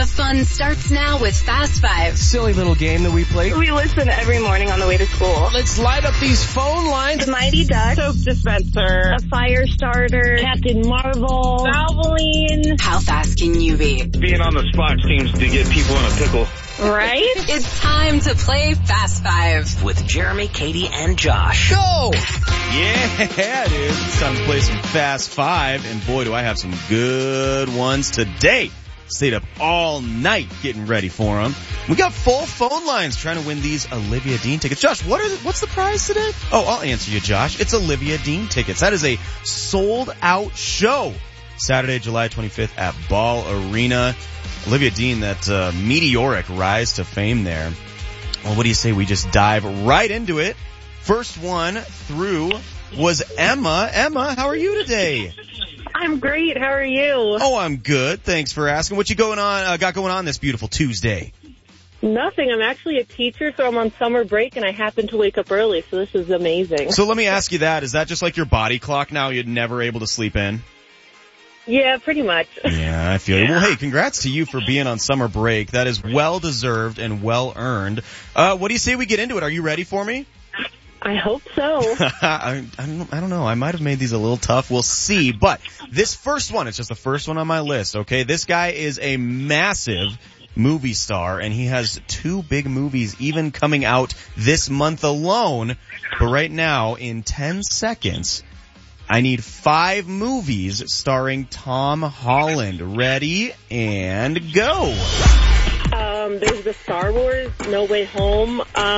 The fun starts now with Fast Five. Silly little game that we play. We listen every morning on the way to school. Let's light up these phone lines. The Mighty Duck. Soap dispenser. A fire starter. Captain Marvel. Valvoline. How fast can you be? Being on the spot seems to get people in a pickle. Right? It's time to play Fast Five. With Jeremy, Katie, and Josh. Go! Yeah, dude. It's time to play some Fast Five, and boy, do I have some good ones today. Stayed up all night getting ready for them. We got full phone lines trying to win these Olivia Dean tickets. Josh, what's the prize today? Oh, I'll answer you, Josh. It's Olivia Dean tickets. That is a sold-out show. Saturday, July 25th at Ball Arena. Olivia Dean, that meteoric rise to fame there. Well, what do you say we just dive right into it? First one through was Emma. Emma, how are you today? I'm great. How are you? Oh, I'm good. Thanks for asking. What you got going on this beautiful Tuesday? Nothing. I'm actually a teacher, so I'm on summer break, and I happen to wake up early, so this is amazing. So let me ask you that. Is that just like your body clock now? You're never able to sleep in? Yeah, pretty much. Yeah, I feel you. Well, hey, congrats to you for being on summer break. That is well-deserved and well-earned. What do you say we get into it? Are you ready for me? I hope so. I don't know. I might have made these a little tough. We'll see. But this first one, it's just the first one on my list, okay? This guy is a massive movie star, and he has 2 big movies even coming out this month alone. But right now, in 10 seconds, I need 5 movies starring Tom Holland. Ready and go. There's the Star Wars, No Way Home,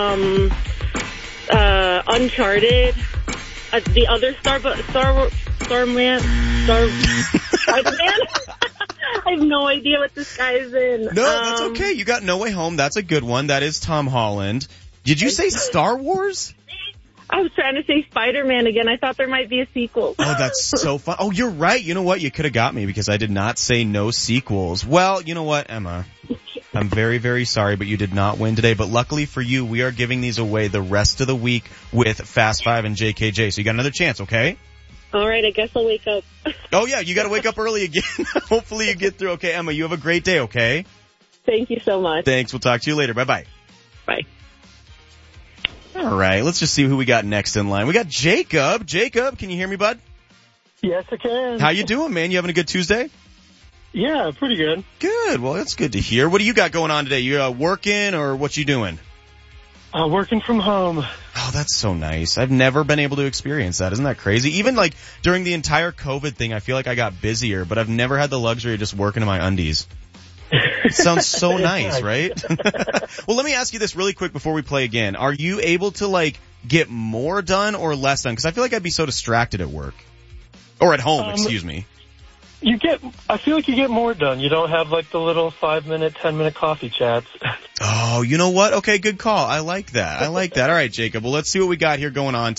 Uncharted, the other Spider-Man. I have no idea what this guy is in. No, that's okay. You got No Way Home. That's a good one. That is Tom Holland. Did you say Star Wars? I was trying to say Spider-Man again. I thought there might be a sequel. Oh, that's so fun. Oh, you're right. You know what? You could have got me because I did not say no sequels. Well, you know what, Emma? I'm very, very sorry, but you did not win today. But luckily for you, we are giving these away the rest of the week with Fast Five and JKJ. So you got another chance, okay? All right, I guess I'll wake up. Oh, yeah, you got to wake up early again. Hopefully you get through. Okay, Emma, you have a great day, okay? Thank you so much. Thanks. We'll talk to you later. Bye-bye. Bye. All right, let's just see who we got next in line. We got Jacob. Jacob, can you hear me, bud? Yes, I can. How you doing, man? You having a good Tuesday? Yeah, pretty good. Good. Well, that's good to hear. What do you got going on today? You working or what you doing? Working from home. Oh, that's so nice. I've never been able to experience that. Isn't that crazy? Even like during the entire COVID thing, I feel like I got busier, but I've never had the luxury of just working in my undies. It sounds so nice, right? Well, let me ask you this really quick before we play again. Are you able to like get more done or less done? Because I feel like I'd be so distracted at work. Or at home, excuse me. I feel like you get more done. You don't have like the little 5-minute, 10-minute coffee chats. Oh, you know what? Okay, good call. I like that. All right, Jacob. Well, let's see what we got here going on